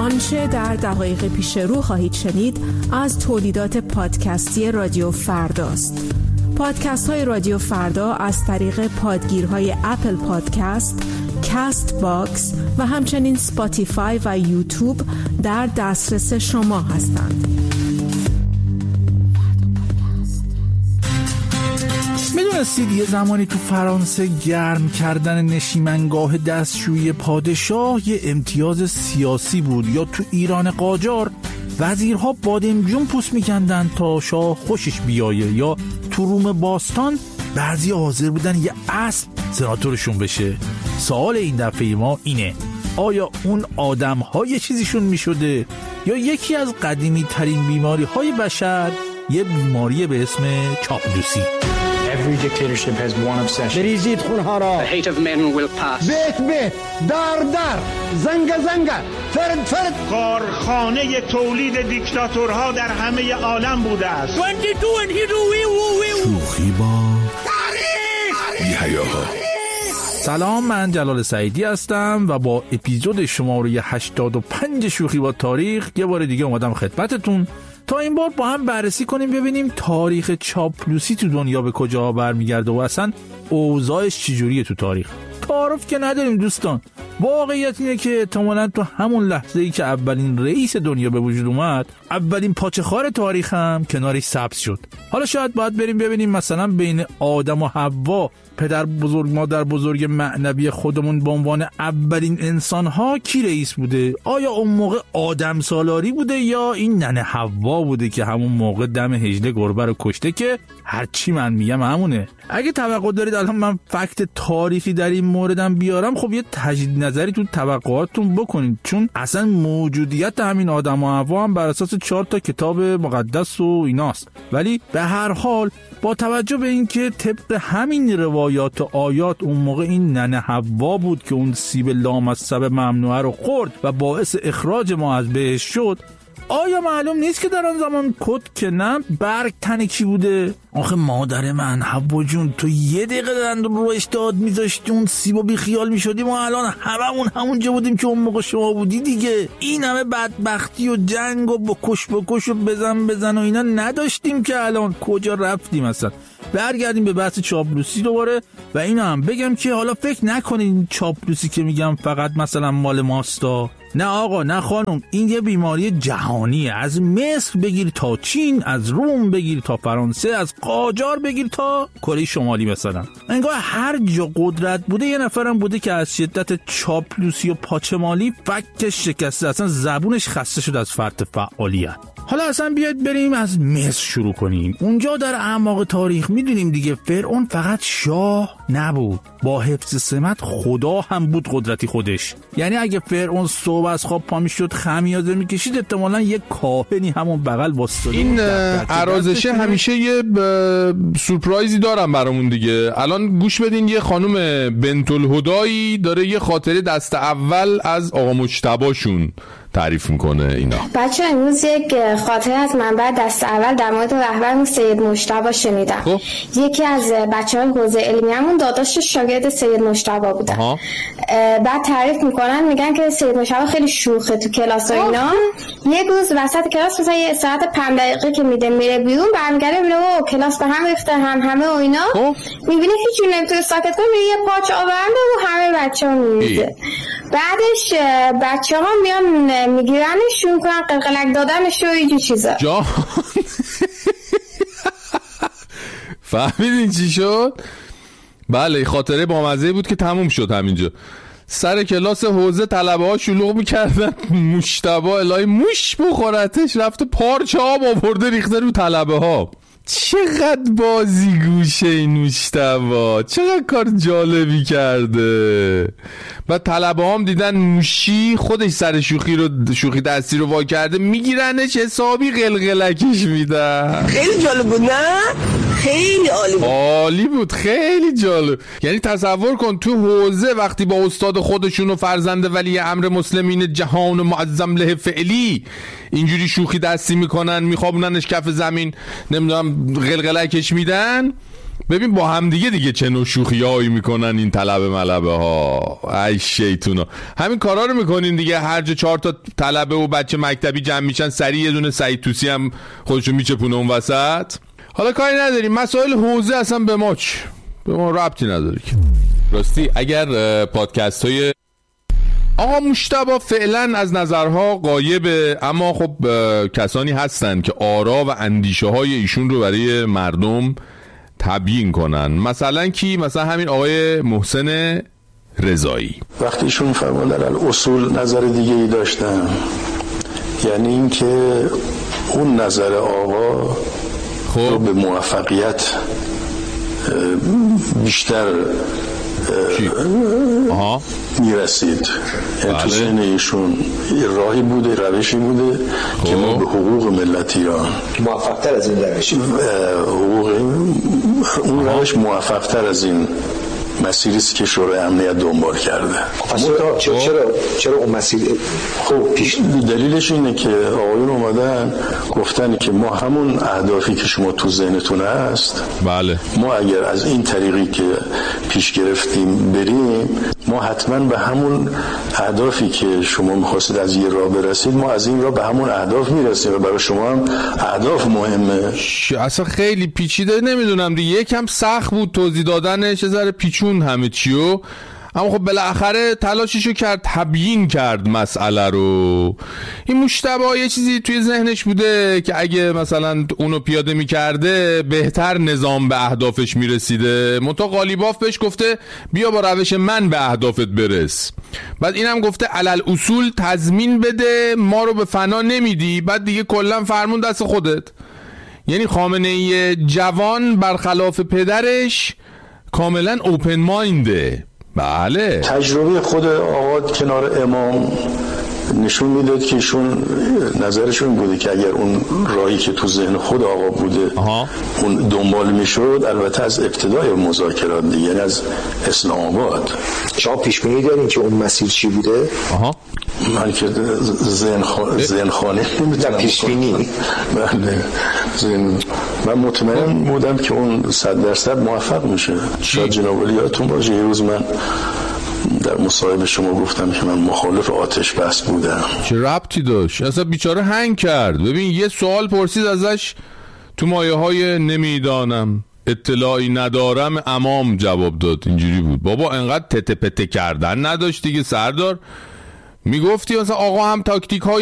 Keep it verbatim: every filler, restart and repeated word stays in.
آنچه در دقایق پیش رو خواهید شنید از تولیدات پادکستی رادیو فرداست. پادکست های رادیو فردا از طریق پادگیرهای اپل پادکست، کاست باکس و همچنین سپاتیفای و یوتیوب در دسترس شما هستند. میدونستید یه زمانی تو فرانسه گرم کردن نشیمنگاه دستشویی پادشاه یه امتیاز سیاسی بود؟ یا تو ایران قاجار وزیرها بادمجون پوست میکندن تا شاه خوشش بیایه؟ یا تو روم باستان بعضی حاضر بودن یه اسب سناتورشون بشه؟ سوال این دفعه ما اینه: آیا اون آدم ها یه چیزیشون میشده یا یکی از قدیمی ترین بیماری های بشر یه بیماری به اسم چاپلوسی؟ Every dictatorship has one obsession. بریزید خونها را. The hate of men will pass. بیت بیت دار دار زنگ زنگ فرد فرد. کارخانه تولید دیکتاتورها در همه عالم بوده است. شوخی با تاریخ. سلام، من جلال سعیدی هستم و با اپیزود شماره هشتاد و پنج شوخی با تاریخ یه بار دیگه اومدم خدمتتون تا این بار با هم بررسی کنیم ببینیم تاریخ چاپلوسی تو دنیا به کجا برمیگرده و اصلا اوضاعش چجوریه تو تاریخ. تعارف که نداریم دوستان، واقعیت اینه که احتمالاً تو همون لحظه‌ای که اولین رئیس دنیا به وجود اومد، اولین پاچه‌خوار تاریخ هم کنارش سبز شد. حالا شاید باید بریم ببینیم مثلا بین آدم و حوا، پدر بزرگ مادر بزرگ معنوی خودمون به عنوان اولین انسان‌ها کی رئیس بوده؟ آیا اون موقع آدم سالاری بوده یا این ننه حوا بوده که همون موقع دم هجله گربه رو کشته که هرچی من میگم همونه؟ اگه توقع دارید الان من فکت تاریخی در این موردم بیارم، خب یه تجدید نظری تو توقعاتتون بکنید، چون اصلا موجودیت همین آدم و حوا هم بر اساس چهار تا کتاب مقدس و ایناست. ولی به هر حال با توجه به اینکه طبق همین روایات و آیات اون موقع این ننه حوا بود که اون سیب لامصب ممنوعه رو خورد و باعث اخراج ما از بهشت شد، آیا معلوم نیست که در آن زمان کد که نه برگ تن کی بوده؟ آخه مادر من حوا جون، تو یه دقیقه دند رو اشتهاد میذاشتی اون سیبو بی خیال میشدیم و الان هممون همونجا بودیم که اون موقع شما بودی دیگه. این همه بدبختی و جنگ و بکش بکش و بزن بزن و اینا نداشتیم که الان کجا رفتیم اصلا. برگردیم به بحث چاپلوسی دوباره و اینا هم بگم که حالا فکر نکنین چاپلوسی که میگم فقط مثلا مال ماستا. نه آقا، نه خانم، این یه بیماری جهانیه. از مصر بگیر تا چین، از روم بگیر تا فرانسه، از قاجار بگیر تا کره شمالی مثلا. انگار هر جا قدرت بوده یه نفرم بوده که از شدت چاپلوسی و پاچمالی فکش شکسته، اصلا زبونش خسته شد از فرط فعالیت. حالا اصلا بیاید بریم از مصر شروع کنیم. اونجا در اعماق تاریخ میدونیم دیگه فرعون فقط شاه نبود، با حفظ سمت خدا هم بود قدرتی خودش. یعنی اگه فرعون صبح از خواب پا میشد خمیازه میکشید، احتمالاً یه کاهنی همون بغل واسطه. این عرازشه همیشه یه سورپرایزی دارم برامون دیگه. الان گوش بدین، یه خانم بنت الهدایی داره یه خاطره دست اول از آقا مجتباشون تعریف میکنه. اینا بچه امروز یک خاطره از منبع دست اول در مورد رهبر سید مجتبی شنیدم. خب؟ یکی از بچه های حوزه علمیه‌مون داداش شاگرد سید مجتبی بودن. بعد تعریف میکنن، میگن که سید مجتبی خیلی شوخه تو کلاس و اینا. یک روز وسط کلاس مثلا یه ساعت پنج دقیقه که میده میره بیرون، برمیگره میره و کلاس به هم ریخته، هم همه و اینا. میبینه هیچ نمیتونه ساکت کنه، یه پاچ آورده و همه بچه‌ها میریزه. بعدش بچه‌ها میان میگیرنش، شروع کنن قلقلک دادنش و اینجور چیزا. جا فهمیدین چی شد؟ بله، خاطره بامزه بود که تموم شد همینجا. سر کلاس حوزه طلبه ها شلوغ میکردن، مجتبی الهی موش بخورتش رفته پارچه آب آورده ریخته رو طلبه ها. چقدر بازیگوشه این مجتبی، چقدر کار جالبی کرده. و طلبه هم دیدن موشی خودش سر شوخی رو شوخی دستی رو وا کرده، میگیرنش حسابی قلقلکش میدن. خیلی جالب بود نه؟ خیلی عالی بود. عالی بود، خیلی جالب. یعنی تصور کن تو حوزه وقتی با استاد خودشون و فرزند ولی امر مسلمین جهان و معظم له فعلی اینجوری شوخی دستی میکنن، میخوابوننش کف زمین، نمیدونم قلقلکش میدن. ببین با هم دیگه دیگه چه نوع شوخیایی میکنن این طلبه ملبه ها، ای شیطونا. همین کارا رو میکنین دیگه، هر جا چهار تا طلبه و بچه مکتبی جمع میشن سریع یه دونه سعید توسی هم خودشو میچپونه اون وسط. حالا کاری نداریم، مسائل حوزه اصلا به ما چه، به ما ربطی نداره که. راستی اگر پادکست های آقا مجتبی فعلا از نظرها غایبه، اما خب کسانی هستن که آرا و اندیشه های ایشون رو برای مردم تبیین کنن. مثلا کی؟ مثلا همین آقای محسن رضایی. وقتی ایشون فرمودن الاصول نظر دیگه ای داشتن، یعنی این که اون نظر آقا خب رو به موفقیت بیشتر آها میرسید. یعنی تو سن ایشون راهی بوده، روشی بوده خب. که ما به حقوق ملت ایران موفق‌تر از این روش حقوق اون روش موفق‌تر از این مسیری است که شورای امنیت دنبال کرده. چرا چرا چرا اون مسیر خب پیش دلیلش اینه که آقایون اومدن گفتن که ما همون اهدافی که شما تو ذهنتون هست، بله، ما اگر از این طریقی که پیش گرفتیم بریم، ما حتما به همون اهدافی که شما می‌خواستید از یه راه برسید، ما از این راه به همون اهداف میرسیم و برای شما هم اهداف مهمه. اصلا خیلی پیچیده، نمیدونم دیگه، یکم سخت بود توضیح دادنش، یه ذره پیچون همه چیو، اما خب بالاخره تلاششو کرد، تبیین کرد مسئله رو. این مجتبی یه چیزی توی ذهنش بوده که اگه مثلا اونو پیاده میکرده بهتر نظام به اهدافش میرسیده، منتها قالیباف بهش گفته بیا با روش من به اهدافت برس. بعد اینم گفته علل اصول تضمین بده ما رو به فنا نمیدی، بعد دیگه کلا فرمون دست خودت. یعنی خامنه‌ای جوان برخلاف پدرش کاملا اوپن ماینده. بله، تجربه خود آقا کنار امام نشون میداد که ایشون نظرشون بوده که اگر اون راهی که تو ذهن خود آقا بوده آها. اون دنبال میشد، البته از ابتدای مذاکرات دیگه، یعنی از اسلام آباد. شما پیش بینی دارین که اون مسیر چی بوده؟ آها. من که ذهن خانه ذهن خانه نمیتونم پیش بینی. بله، ذهن من مطمئن بودم که اون صد درصد موفق میشه. شاید جناب علی یادتون باشه یه روز من در مصاحبه شما گفتم که من مخالف آتش بس بودم. چه ربطی داشت؟ اصلا بیچاره هنگ کرد. ببین یه سوال پرسید ازش، تو مایه های نمیدانم اطلاعی ندارم امام جواب داد، اینجوری بود. بابا انقدر تته پته کردن نداشت دیگه سردار. میگفتی مثلا آقا هم تاکتیک های